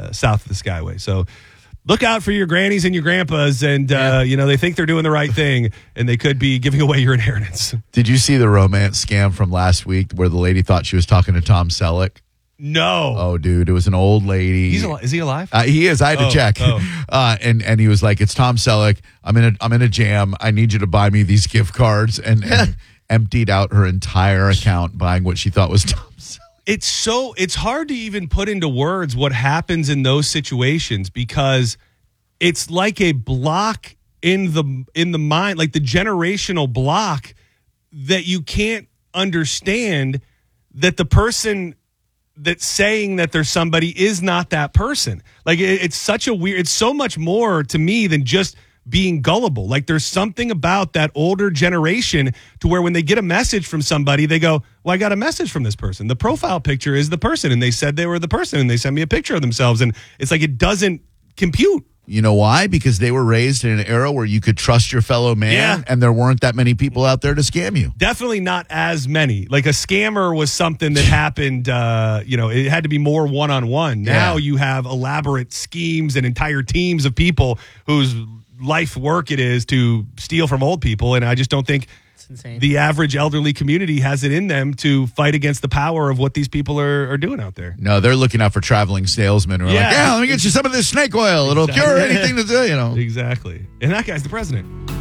south of the Skyway. So look out for your grannies and your grandpas, and they think they're doing the right thing, and they could be giving away your inheritance. Did you see the romance scam from last week where the lady thought she was talking to Tom Selleck? No. Oh, dude, it was an old lady. Is he alive? He is. I had to check. And he was like, "It's Tom Selleck. I'm in a jam. I need you to buy me these gift cards," and emptied out her entire account buying what she thought was Tom Selleck. It's hard to even put into words what happens in those situations, because it's like a block in the mind, like the generational block that you can't understand that the person that's saying that there's somebody is not that person. Like it's so much more to me than just being gullible. Like there's something about that older generation to where when they get a message from somebody, they go, well, I got a message from this person. The profile picture is the person, and they said they were the person, and they sent me a picture of themselves. And it's like, it doesn't compute. You know why? Because they were raised in an era where you could trust your fellow man, and there weren't that many people out there to scam you. Definitely not as many. Like a scammer was something that happened, it had to be more one-on-one. Now you have elaborate schemes and entire teams of people whose life work it is to steal from old people, and I just don't think the average elderly community has it in them to fight against the power of what these people are doing out there. No, they're looking out for traveling salesmen who are like, let me get you some of this snake oil. It'll cure anything to do, Exactly. And that guy's the president.